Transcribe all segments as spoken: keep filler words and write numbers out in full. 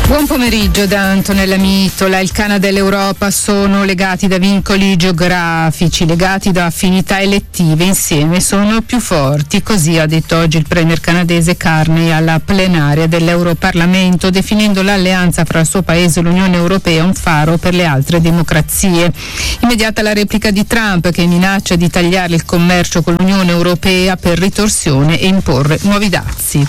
Buon pomeriggio da Antonella Mittola. Il Canada e l'Europa sono legati da vincoli geografici, legati da affinità elettive, insieme sono più forti. Così ha detto oggi il premier canadese Carney alla plenaria dell'Europarlamento, definendo l'alleanza fra il suo paese e l'Unione Europea un faro per le altre democrazie. Immediata la replica di Trump, che minaccia di tagliare il commercio con l'Unione Europea per ritorsione e imporre nuovi dazi.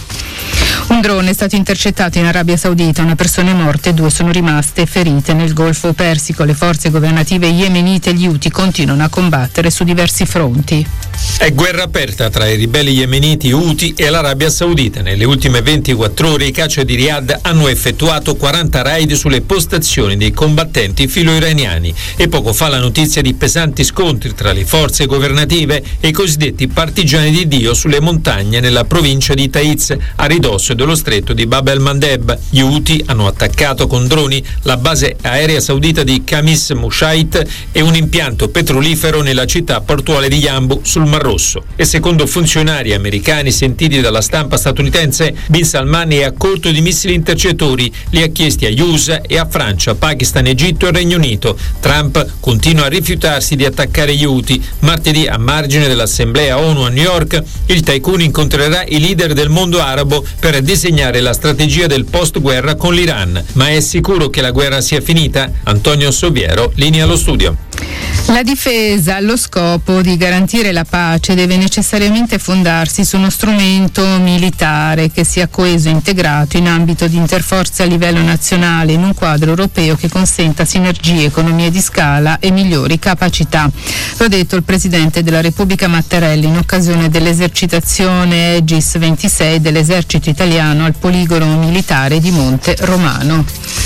Un drone è stato intercettato in Arabia Saudita, una persona è morta e due sono rimaste ferite nel Golfo Persico. Le forze governative yemenite e gli Houthi continuano a combattere su diversi fronti. È guerra aperta tra i ribelli yemeniti Houthi e l'Arabia Saudita. Nelle ultime ventiquattro ore i caccia di Riyadh hanno effettuato quaranta raid sulle postazioni dei combattenti filo-iraniani e poco fa la notizia di pesanti scontri tra le forze governative e i cosiddetti partigiani di Dio sulle montagne nella provincia di Taiz, a ridosso dello stretto di Bab el-Mandeb. Gli Houthi hanno attaccato con droni la base aerea saudita di Khamis Mushait e un impianto petrolifero nella città portuale di Yanbu sul Mar Rosso. E secondo funzionari americani sentiti dalla stampa statunitense, Bin Salman è a corto di missili intercettori, li ha chiesti agli U S A e a Francia, Pakistan, Egitto e Regno Unito. Trump continua a rifiutarsi di attaccare gli Houthi. Martedì, a margine dell'Assemblea ONU a New York, il tycoon incontrerà i leader del mondo arabo per disegnare la strategia del post-guerra con l'Iran. Ma è sicuro che la guerra sia finita? Antonio Soviero, linea allo studio. La difesa, allo scopo di garantire la pace, deve necessariamente fondarsi su uno strumento militare che sia coeso e integrato in ambito di interforze a livello nazionale, in un quadro europeo che consenta sinergie, economie di scala e migliori capacità. Lo ha detto il presidente della Repubblica Mattarella in occasione dell'esercitazione Aegis ventisei dell'esercito italiano al poligono militare di Monte Romano.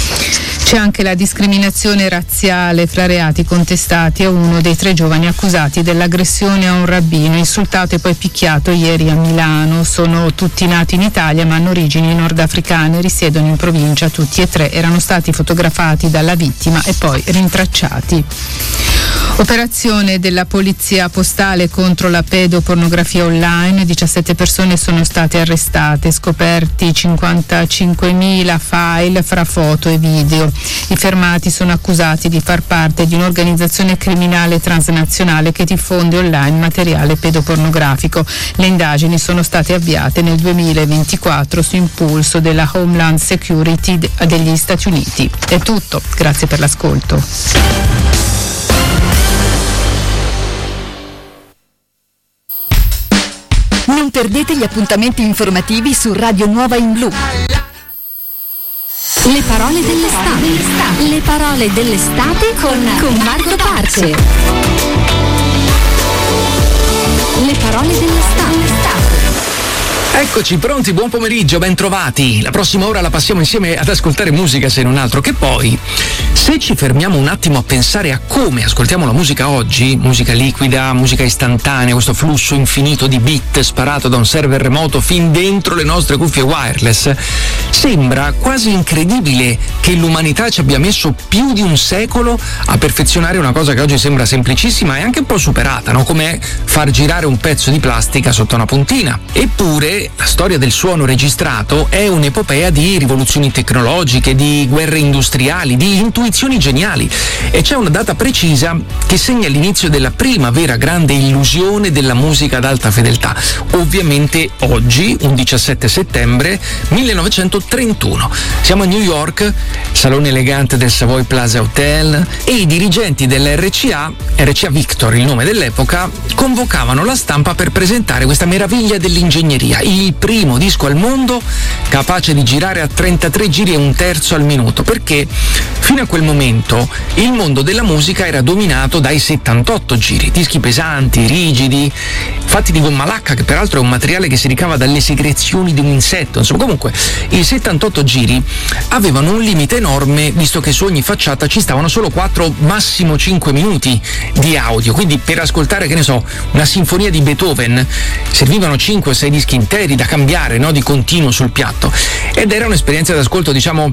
C'è anche la discriminazione razziale fra reati contestati a uno dei tre giovani accusati dell'aggressione a un rabbino, insultato e poi picchiato ieri a Milano. Sono tutti nati in Italia ma hanno origini nordafricane, risiedono in provincia, tutti e tre erano stati fotografati dalla vittima e poi rintracciati. Operazione della polizia postale contro la pedopornografia online, diciassette persone sono state arrestate, scoperti cinquantacinquemila file fra foto e video. I fermati sono accusati di far parte di un'organizzazione criminale transnazionale che diffonde online materiale pedopornografico. Le indagini sono state avviate nel duemilaventiquattro su impulso della Homeland Security degli Stati Uniti. È tutto, grazie per l'ascolto. Non perdete gli appuntamenti informativi su Radio Nuova in Blu. Le parole dell'estate. Le parole dell'estate con, con Marco Parce. Le parole dell'estate. Eccoci pronti, buon pomeriggio, ben trovati. La prossima ora la passiamo insieme ad ascoltare musica, se non altro. Che poi, se ci fermiamo un attimo a pensare a come ascoltiamo la musica oggi, musica liquida, musica istantanea, questo flusso infinito di bit sparato da un server remoto fin dentro le nostre cuffie wireless, sembra quasi incredibile che l'umanità ci abbia messo più di un secolo a perfezionare una cosa che oggi sembra semplicissima e anche un po' superata, no? Come far girare un pezzo di plastica sotto una puntina. Eppure la storia del suono registrato è un'epopea di rivoluzioni tecnologiche, di guerre industriali, di intuizioni geniali, e c'è una data precisa che segna l'inizio della prima vera grande illusione della musica ad alta fedeltà. Ovviamente oggi, un diciassette settembre millenovecentotrentuno. Siamo a New York, salone elegante del Savoy Plaza Hotel, e i dirigenti dell'R C A, R C A Victor il nome dell'epoca, convocavano la stampa per presentare questa meraviglia dell'ingegneria, il primo disco al mondo capace di girare a trentatré giri e un terzo al minuto, perché fino a quel momento il mondo della musica era dominato dai settantotto giri, dischi pesanti, rigidi, fatti di gomma lacca, che peraltro è un materiale che si ricava dalle secrezioni di un insetto. Insomma, comunque i settantotto giri avevano un limite enorme, visto che su ogni facciata ci stavano solo quattro, massimo cinque minuti di audio, quindi per ascoltare, che ne so, una sinfonia di Beethoven servivano cinque sei dischi interi da cambiare, no, di continuo sul piatto, ed era un'esperienza d'ascolto, diciamo,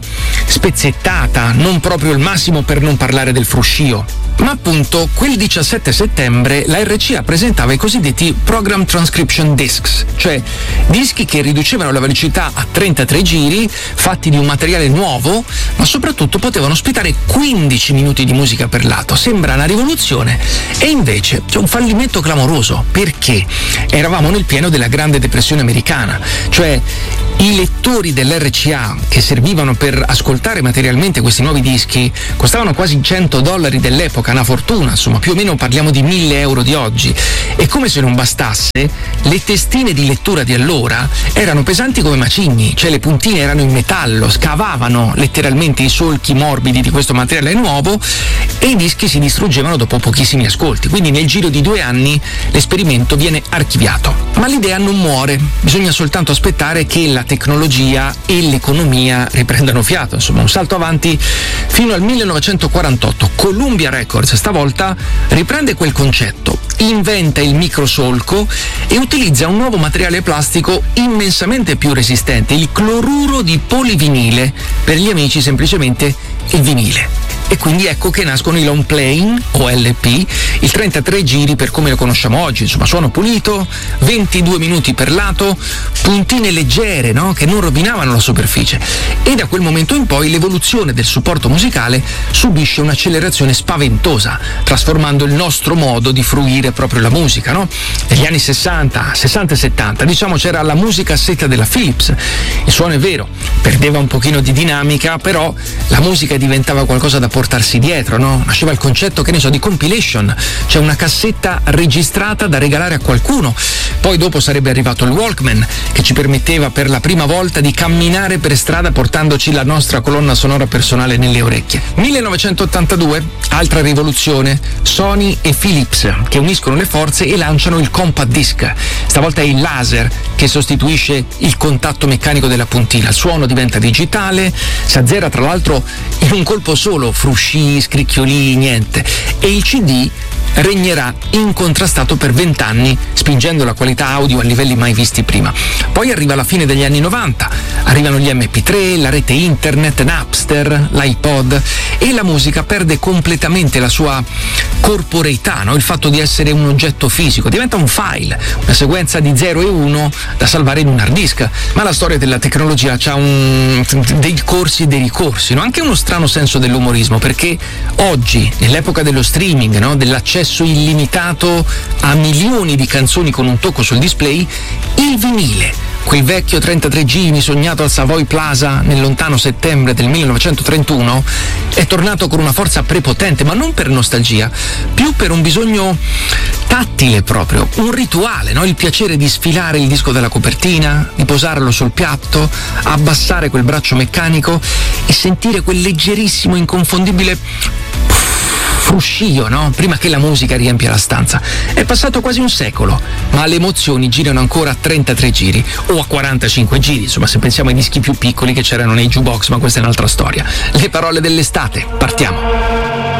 spezzettata, non proprio il massimo, per non parlare del fruscio. Ma appunto quel diciassette settembre la R C A presentava i cosiddetti Program Transcription Discs, cioè dischi che riducevano la velocità a trentatré giri, fatti di un materiale nuovo, ma soprattutto potevano ospitare quindici minuti di musica per lato. Sembra una rivoluzione, e invece c'è un fallimento clamoroso, perché eravamo nel pieno della Grande Depressione americana, cioè i lettori dell'R C A che servivano per ascoltare materialmente questi nuovi dischi costavano quasi cento dollari dell'epoca, una fortuna, insomma, più o meno parliamo di mille euro di oggi. E come se non bastasse, le testine di lettura di allora erano pesanti come macigni, cioè le puntine erano in metallo, scavavano letteralmente i solchi morbidi di questo materiale nuovo, e i dischi si distruggevano dopo pochissimi ascolti. Quindi nel giro di due anni l'esperimento viene archiviato. Ma l'idea non muore, bisogna soltanto aspettare che la tecnologia e l'economia riprendano fiato, insomma un salto avanti fino al millenovecentoquarantotto. Columbia Records stavolta riprende quel concetto, inventa il microsolco e utilizza un nuovo materiale plastico immensamente più resistente, il cloruro di polivinile, per gli amici semplicemente il vinile. E quindi ecco che nascono i long playing, o L P, il trentatré giri per come lo conosciamo oggi, insomma suono pulito, ventidue minuti per lato, puntine leggere, no? Che non rovinavano la superficie. E da quel momento in poi l'evoluzione del supporto musicale subisce un'accelerazione spaventosa, trasformando il nostro modo di fruire proprio la musica, no? Negli anni sessanta, sessanta e settanta, diciamo, c'era la musicassetta della Philips. Il suono è vero, perdeva un pochino di dinamica, però la musica diventava qualcosa da portarsi dietro, no? Nasceva il concetto, che ne so, di compilation, cioè una cassetta registrata da regalare a qualcuno. Poi dopo sarebbe arrivato il Walkman, che ci permetteva per la prima volta di camminare per strada portandoci la nostra colonna sonora personale nelle orecchie. millenovecentottantadue, altra rivoluzione, Sony e Philips che uniscono le forze e lanciano il compact disc. Stavolta è il laser che sostituisce il contatto meccanico della puntina, il suono diventa digitale, si azzera tra l'altro in un colpo solo, frusci, scricchioli, niente. E il C D regnerà incontrastato per vent'anni, spingendo la qualità audio a livelli mai visti prima. Poi arriva la fine degli anni novanta, arrivano gli emme pi tre, la rete internet, Napster, l'iPod, e la musica perde completamente la sua corporeità, no? Il fatto di essere un oggetto fisico, diventa un file, una sequenza di zero e uno da salvare in un hard disk. Ma la storia della tecnologia ha un... dei corsi e dei ricorsi, no? Anche uno strano senso dell'umorismo, perché oggi, nell'epoca dello streaming, no? Dell'accesso illimitato a milioni di canzoni con un tocco sul display, il vinile, quel vecchio trentatré giri sognato al Savoy Plaza nel lontano settembre del millenovecentotrentuno, è tornato con una forza prepotente, ma non per nostalgia, più per un bisogno tattile proprio, un rituale, no? Il piacere di sfilare il disco dalla copertina, di posarlo sul piatto, abbassare quel braccio meccanico e sentire quel leggerissimo, inconfondibile fruscio, no? Prima che la musica riempia la stanza. È passato quasi un secolo, ma le emozioni girano ancora a trentatré giri o a quarantacinque giri, insomma, se pensiamo ai dischi più piccoli che c'erano nei jukebox, ma questa è un'altra storia. Le parole dell'estate, partiamo.